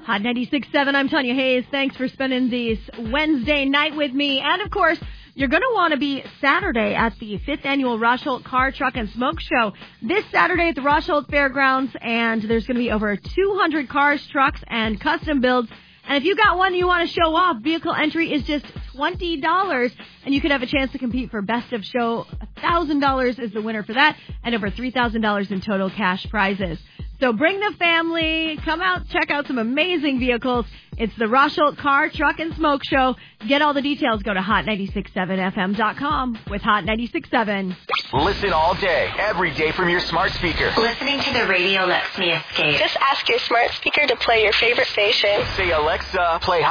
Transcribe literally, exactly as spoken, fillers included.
Hot ninety-six point seven, I'm Tanya Hayes. Thanks for spending this Wednesday night with me. And, of course, you're going to want to be Saturday at the fifth Annual Rosholt Car, Truck, and Smoke Show. This Saturday at the Rosholt Fairgrounds, and there's going to be over two hundred cars, trucks, and custom builds. And if you got one you want to show off, vehicle entry is just twenty dollars, and you could have a chance to compete for Best of Show. one thousand dollars is the winner for that, and over three thousand dollars in total cash prizes. So bring the family, come out, check out some amazing vehicles. It's the Rosholt Car, Truck, and Smoke Show. Get all the details. Go to hot nine six seven f m dot com with Hot ninety-six point seven. Listen all day, every day from your smart speaker. Listening to the radio lets me escape. Just ask your smart speaker to play your favorite station. Say, Alexa, play